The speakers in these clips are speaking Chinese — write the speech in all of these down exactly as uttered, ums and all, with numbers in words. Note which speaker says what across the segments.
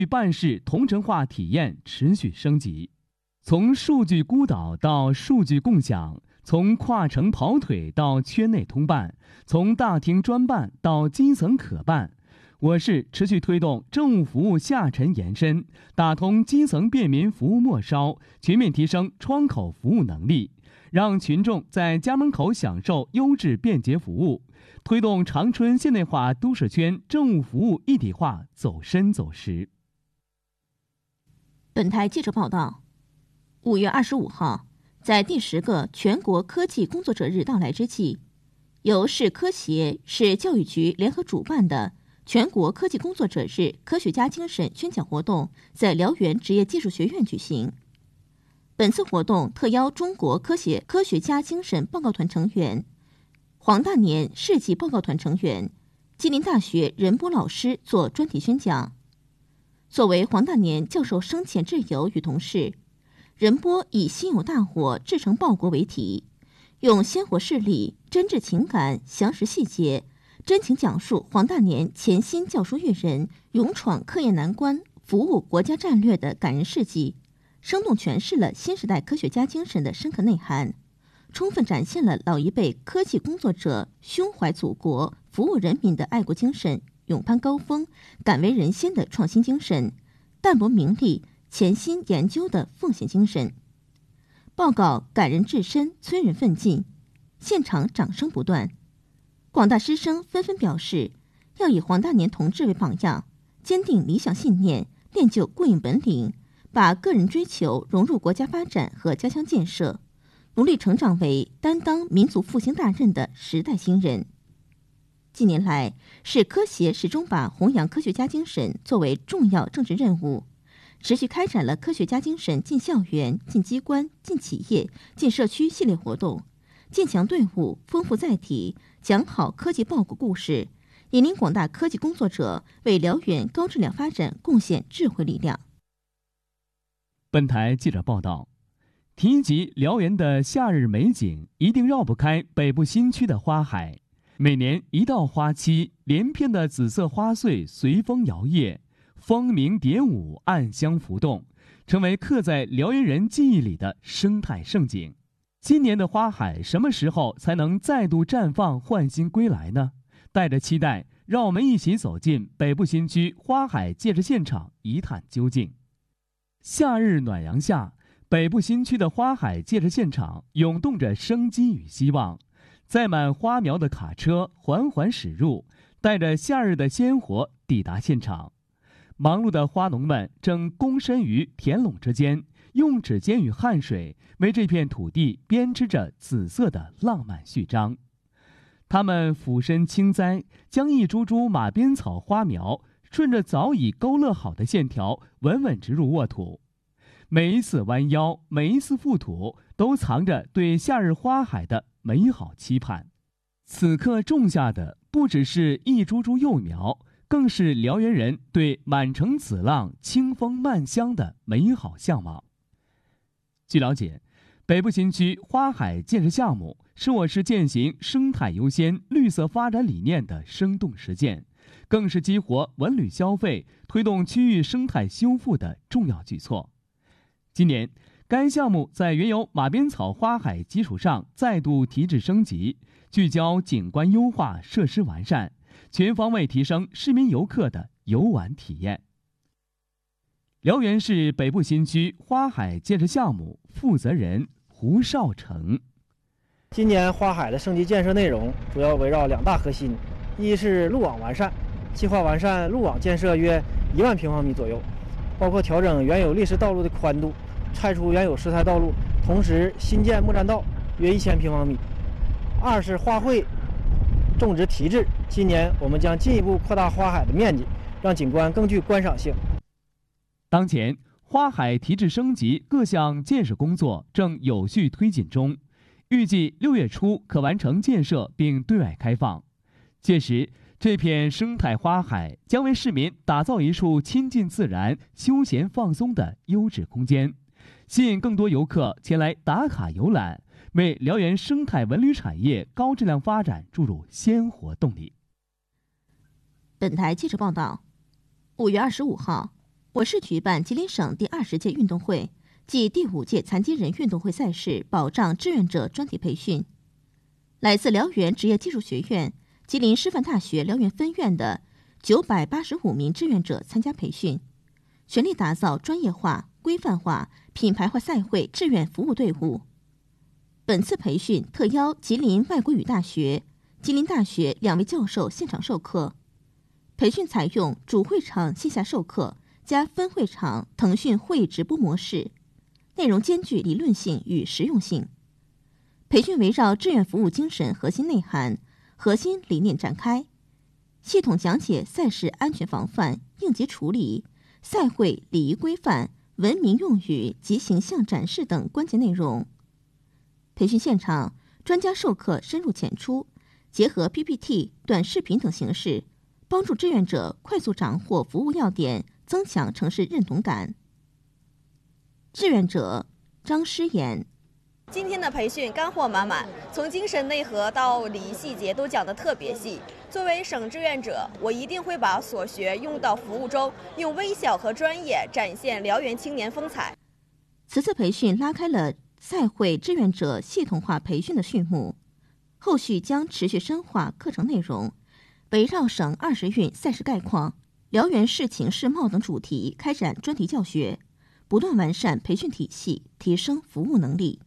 Speaker 1: 与办事同城化体验持续升级，从数据孤岛到数据共享，从跨城跑腿到圈内通办，从大厅专办到基层可办。我市持续推动政务服务下沉延伸，打通基层便民服务末梢，全面提升窗口服务能力，让群众在家门口享受优质便捷服务，推动长春现代化都市圈政务服务一体化走深走实。
Speaker 2: 本台记者报道，五月二十五号，在第十个全国科技工作者日到来之际，由市科协、市教育局联合主办的全国科技工作者日科学家精神宣讲活动在辽源职业技术学院举行。本次活动特邀中国科协科学家精神报告团成员、黄大年世纪报告团成员、吉林大学任波老师做专题宣讲。作为黄大年教授生前挚友与同事，任波以心有大火志成报国为题，用鲜活事例、真挚情感、详实细节，真情讲述黄大年潜心教书育人、勇闯科研难关、服务国家战略的感人事迹，生动诠释了新时代科学家精神的深刻内涵，充分展现了老一辈科技工作者胸怀祖国、服务人民的爱国精神，勇攀高峰、敢为人先的创新精神，淡泊名利、潜心研究的奉献精神。报告感人至深，催人奋进，现场掌声不断。广大师生纷纷表示，要以黄大年同志为榜样，坚定理想信念，练就过硬本领，把个人追求融入国家发展和家乡建设，努力成长为担当民族复兴大任的时代新人。近年来，市科协始终把弘扬科学家精神作为重要政治任务，持续开展了科学家精神进校园、进机关、进企业、进社区系列活动，建强队伍，丰富载体，讲好科技报国故事，引领广大科技工作者为辽源高质量发展贡献智慧力量。
Speaker 1: 本台记者报道，提及辽源的夏日美景，一定绕不开北部新区的花海。每年一到花期，连片的紫色花穗随风摇曳，蜂鸣蝶舞，暗香浮动，成为刻在辽源人记忆里的生态盛景。今年的花海什么时候才能再度绽放，焕新归来呢？带着期待，让我们一起走进北部新区花海建设现场，一探究竟。夏日暖阳下，北部新区的花海建设现场涌动着生机与希望。载满花苗的卡车缓缓驶入，带着夏日的鲜活抵达现场。忙碌的花农们正躬身于田垄之间，用指尖与汗水为这片土地编织着紫色的浪漫序章。他们俯身轻栽，将一株株马鞭草花苗顺着早已勾勒好的线条稳稳植入沃土。每一次弯腰，每一次覆土，都藏着对夏日花海的美好期盼。此刻种下的不只是一株株幼苗，更是辽源人对满城紫浪、清风漫香的美好向往。据了解，北部新区花海建设项目是我市践行生态优先、绿色发展理念的生动实践，更是激活文旅消费、推动区域生态修复的重要举措。今年，该项目在原有马鞭草花海基础上再度提质升级，聚焦景观优化、设施完善，全方位提升市民游客的游玩体验。辽源市北部新区花海建设项目负责人胡少成：
Speaker 3: 今年花海的升级建设内容主要围绕两大核心，一是路网完善，计划完善路网建设约一万平方米左右，包括调整原有历史道路的宽度，拆除原有石材道路，同时新建木栈道约一千平方米。二是花卉种植提质，今年我们将进一步扩大花海的面积，让景观更具观赏性。
Speaker 1: 当前，花海提质升级各项建设工作正有序推进中，预计六月初可完成建设并对外开放。届时，这片生态花海将为市民打造一处亲近自然、休闲放松的优质空间，吸引更多游客前来打卡游览，为辽源生态文旅产业高质量发展注入鲜活动力。
Speaker 2: 本台记者报道，五月二十五号， 我市举办吉林省第二十届运动会暨第五届残疾人运动会赛事保障志愿者专题培训。来自辽源职业技术学院、吉林师范大学辽源分院的九百八十五名志愿者参加培训，全力打造专业化、规范化、品牌化赛会志愿服务队伍。本次培训特邀吉林外国语大学、吉林大学两位教授现场授课。培训采用主会场线下授课加分会场腾讯会直播模式，内容兼具理论性与实用性。培训围绕志愿服务精神核心内涵、核心理念展开，系统讲解赛事安全防范、应急处理、赛会礼仪规范、文明用语及形象展示等关键内容。培训现场，专家授课深入浅出，结合 P P T、短视频等形式，帮助志愿者快速掌握服务要点，增强城市认同感。志愿者张诗妍。
Speaker 4: 今天的培训干货满满，从精神内核到礼仪细节都讲得特别细。作为省志愿者，我一定会把所学用到服务中，用微笑和专业展现辽源青年风采。
Speaker 2: 此次培训拉开了赛会志愿者系统化培训的序幕，后续将持续深化课程内容，围绕省二十运赛事概况、辽源市情市貌等主题开展专题教学，不断完善培训体系，提升服务能力。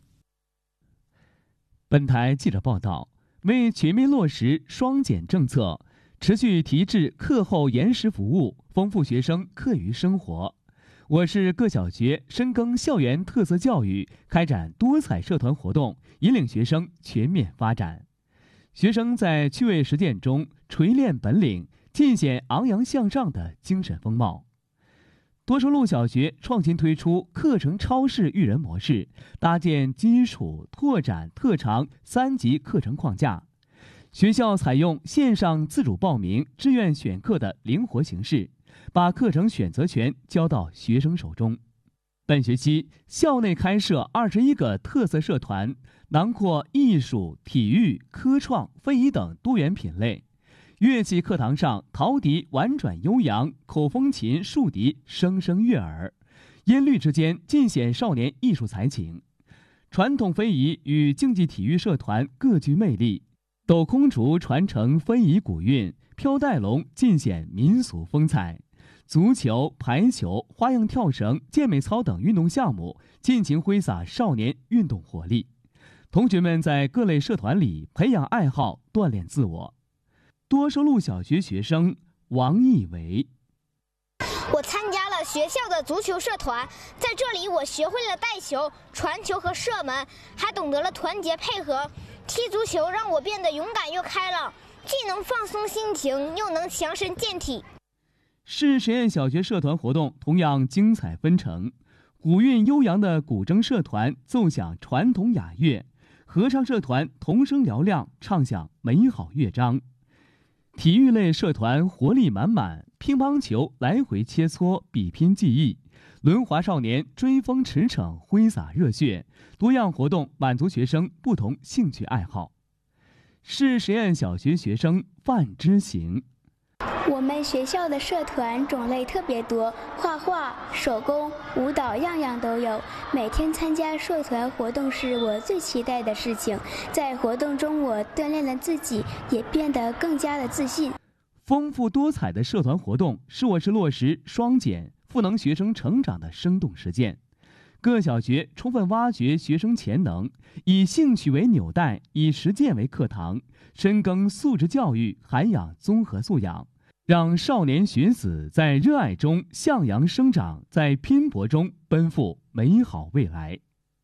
Speaker 1: 本台记者报道，为全面落实双减政策，持续提质课后延时服务，丰富学生课余生活，我市各小学深耕校园特色教育，开展多彩社团活动，引领学生全面发展。学生在趣味实践中锤炼本领，尽显昂扬向上的精神风貌。多收路小学创新推出课程超视育人模式，搭建基础、拓展、特长三级课程框架。学校采用线上自主报名、志愿选课的灵活形式，把课程选择权交到学生手中。本学期校内开设二十一个特色社团，囊括艺术、体育、科创、非遗等多元品类。乐器课堂上，陶笛婉转悠扬，口风琴、竖笛声声悦耳，音律之间尽显少年艺术才情。传统非遗与竞技体育社团各具魅力，抖空竹传承非遗古韵，飘带龙尽显民俗风采。足球、排球、花样跳绳、健美操等运动项目尽情挥洒少年运动活力。同学们在各类社团里培养爱好，锻炼自我。多收路小学学生王义维，
Speaker 5: 我参加了学校的足球社团，在这里我学会了带球、传球和射门，还懂得了团结配合。踢足球让我变得勇敢又开朗，既能放松心情，又能强身健体。
Speaker 1: 市实验小学社团活动同样精彩纷呈，古韵悠扬的古筝社团奏响传统雅乐，合唱社团童声嘹亮，唱响美好乐章。体育类社团活力满满，乒乓球来回切磋，比拼技艺；轮滑少年追风驰骋，挥洒热血。多样活动满足学生不同兴趣爱好。市实验小学学生范之行，
Speaker 6: 我们学校的社团种类特别多，画画、手工、舞蹈样样都有。每天参加社团活动是我最期待的事情，在活动中我锻炼了自己，也变得更加的自信。
Speaker 1: 丰富多彩的社团活动是我市落实双减、赋能学生成长的生动实践。各小学充分挖掘学生潜能，以兴趣为纽带，以实践为课堂，深耕素质教育，涵养综合素养，让少年学子在热爱中向阳生长，在拼搏中奔赴美好未来。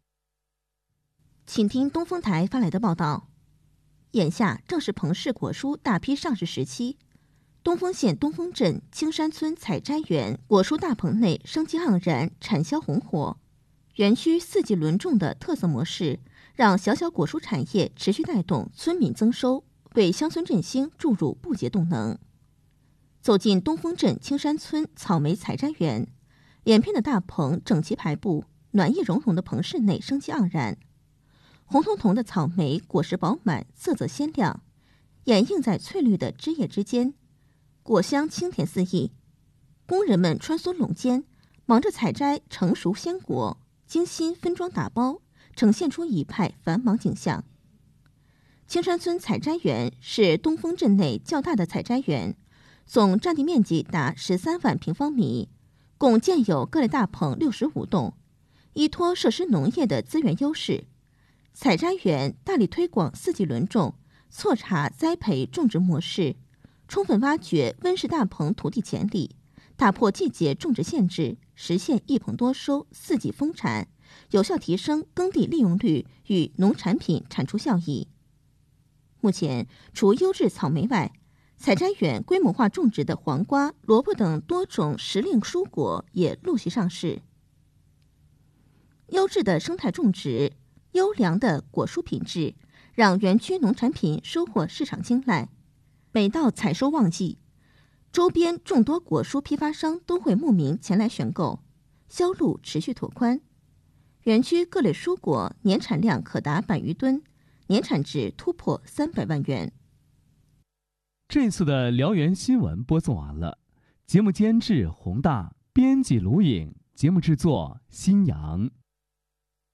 Speaker 2: 请听东风台发来的报道。眼下正是彭氏果蔬大批上市时期，东丰县东丰镇青山村采摘园果蔬大棚内生机盎然，产销红火。园区四季轮种的特色模式，让小小果蔬产业持续带动村民增收，为乡村振兴注入不竭动能。走进东丰镇青山村草莓采摘园，连片的大棚整齐排布，暖意融融的棚室内生机盎然。红彤彤的草莓果实饱满，色泽鲜亮，掩映在翠绿的枝叶之间，果香清甜四溢。工人们穿梭垄间， 忙着采摘成熟鲜果，精心分装打包，呈现出一派繁忙景象。青山村采摘园是东风镇内较大的采摘园，总占地面积达十三万平方米，共建有各类大棚六十五栋。依托设施农业的资源优势，采摘园大力推广四季轮种、错茬栽培种植模式，充分挖掘温室大棚土地潜力，打破季节种植限制，实现一棚多收、四季丰产，有效提升耕地利用率与农产品产出效益。目前，除优质草莓外，采摘园规模化种植的黄瓜、萝卜等多种时令蔬果也陆续上市。优质的生态种植、优良的果蔬品质，让园区农产品收获市场青睐。每到采收旺季，周边众多果蔬批发商都会慕名前来选购，销路持续拓宽。园区各类蔬果年产量可达百余吨，年产值突破三百万元。
Speaker 1: 这次的辽源新闻播送完了，节目监制洪大，编辑卢颖，节目制作新阳。